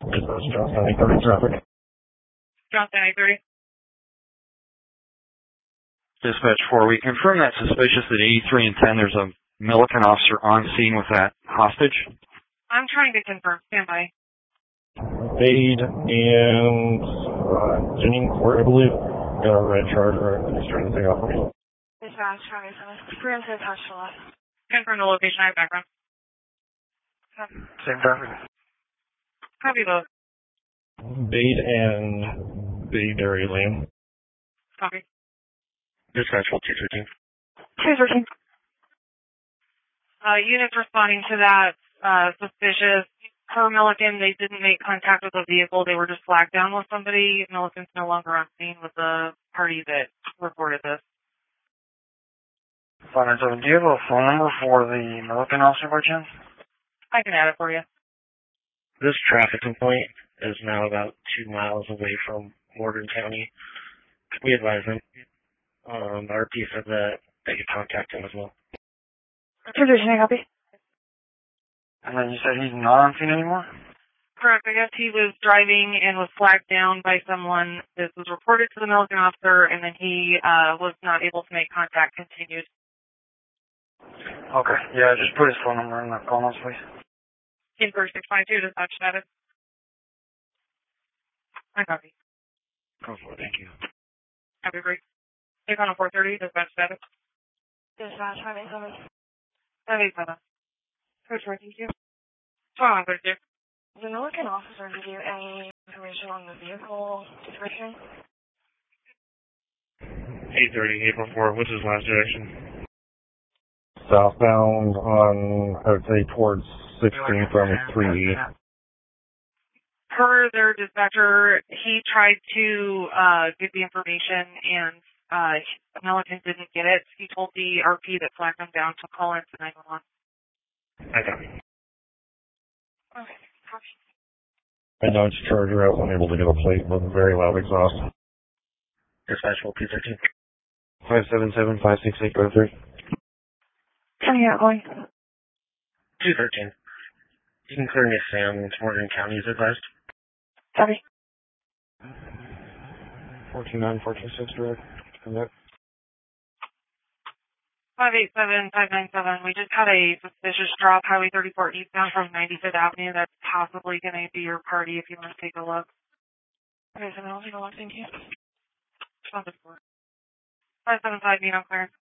Johnstown 830 traffic. Johnstown 830. Dispatch 4, we confirm that suspicious at 83 and 10 there's a Milliken officer on scene with that hostage. I'm trying to confirm. Stand by. Bade and Janine Court, I believe. Got a red Charger. He's trying to take off. Dispatch, Charlie 7. Preemptive touch to left. Confirm the location. I have background. Same traffic. Copy both. Bade and Bayberry Lane. Copy. Dispatch 213. 213. Units responding to that suspicious. Per Milliken, they didn't make contact with the vehicle. They were just flagged down with somebody. Milliken's no longer on scene with the party that reported this. 597, do you have a phone number for the Milliken officer by chance? I can add it for you. This traffic complaint is now about 2 miles away from Morgan County. We advise them. RP said that they could contact him as well. 213, copy. And then you said he's not on scene anymore? Correct. I guess he was driving and was flagged down by someone. This was reported to the Milliken officer, and then he was not able to make contact. Continued. Okay. Yeah, just put his phone number in the call notes, please. Inverse 652, dispatch status. I copy. Go for it, thank you. Copy break. Take on a 430, dispatch status. Dispatch 587. 587. Coach, thank you. 1232. Did the Milliken officer give you any information on the vehicle description? 830, April 4, what's his last direction? Southbound on, I would say, towards 16 from 3E. Per their dispatcher, he tried to give the information, and Milliken didn't get it. He told the RP that flagged him down to call in to 911. I got it. Okay, copy. I Dodge Charger, I was unable to get a plate with a very loud exhaust. Dispatch 213. 577-568-03. Turning out going. 213. You can clear me Sam to Morgan County as advised. Copy. 149, 146 direct. Connect. 587, 597. We just had a suspicious drop, Highway 34 eastbound from 95th Avenue. That's possibly going to be your party if you want to take a look. Okay, so I'll take a look, thank you. 575, Nino clearance.